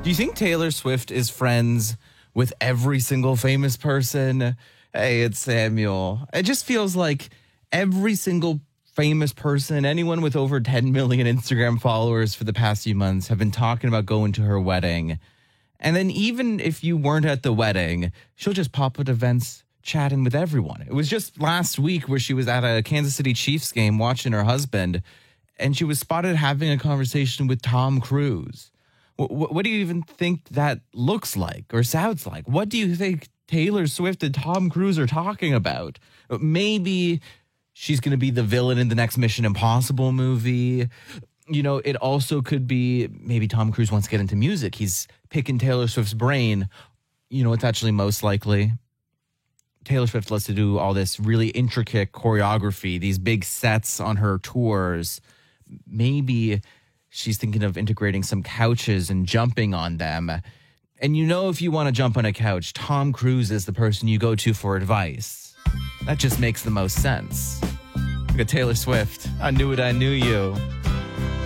Do you think Taylor Swift is friends with every single famous person? Hey, it's Samuel. It just feels like every single famous person, anyone with over 10 million Instagram followers for the past few months, have been talking about going to her wedding. And then even if you weren't at the wedding, she'll just pop at events chatting with everyone. It was just last week where she was at a Kansas City Chiefs game watching her husband, and she was spotted having a conversation with Tom Cruise. What do you even think that looks like or sounds like? What do you think Taylor Swift and Tom Cruise are talking about? Maybe she's going to be the villain in the next Mission Impossible movie. You know, it also could be maybe Tom Cruise wants to get into music. He's picking Taylor Swift's brain. You know, it's actually most likely Taylor Swift loves to do all this really intricate choreography, these big sets on her tours. Maybe she's thinking of integrating some couches and jumping on them. And you know, if you want to jump on a couch, Tom Cruise is the person you go to for advice. That just makes the most sense. Look at Taylor Swift. I knew it, I knew you.